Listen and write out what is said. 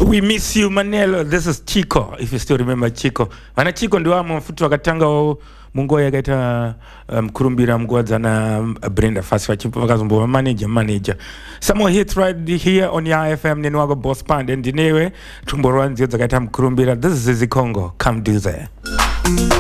We miss you Manelo. This is Chico, if you still remember Chico. Wana Chico ndio wa mfutu wakatanga o mungoya gaita kurumbira mgwadza na Brenda Fast wa chimpo wakazumbo manager. Some hits right here on your FM Nenwago Boss Band and dinewe tumborwa nzio zakaita mkurumbira. This is Zizi Congo. Come do there.